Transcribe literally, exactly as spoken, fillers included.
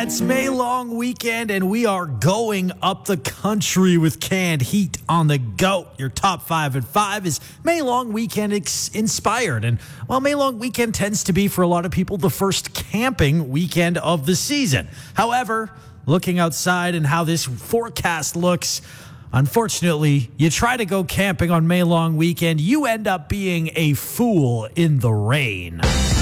It's May long weekend, and we are going up the country with Canned Heat on the GOAT. Your top five and five is May long weekend ex- inspired. And while May long weekend tends to be, for a lot of people, the first camping weekend of the season. However, looking outside and how this forecast looks, unfortunately, you try to go camping on May long weekend, you end up being a fool in the rain.